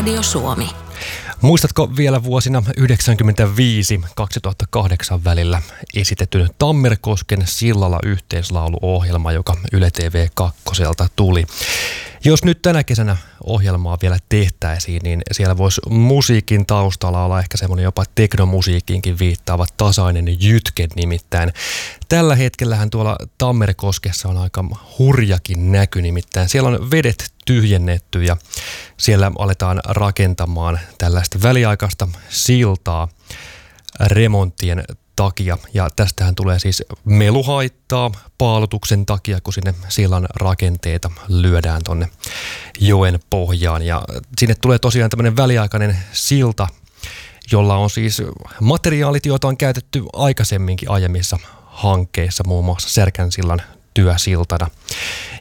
Radio Suomi. Muistatko vielä vuosina 1995-2008 välillä esitetyn Tammerkosken sillalla yhteislauluohjelma, joka Yle TV 2 tuli? Jos nyt tänä kesänä ohjelmaa vielä tehtäisiin, niin siellä voisi musiikin taustalla olla ehkä semmoinen jopa teknomusiikkiinkin viittaava tasainen jytke nimittäin. Tällä hetkellähän tuolla Tammerkoskessa on aika hurjakin näky nimittäin. Siellä on vedet tyhjennetty ja siellä aletaan rakentamaan tällaista väliaikaista siltaa remonttien takia. Ja tästähän tulee siis meluhaittaa paalutuksen takia, kun sinne sillan rakenteita lyödään tonne joen pohjaan. Ja sinne tulee tosiaan tämmöinen väliaikainen silta, jolla on siis materiaalit, joita on käytetty aikaisemminkin aiemmissa hankkeissa, muun muassa Särkänsillan työsiltana.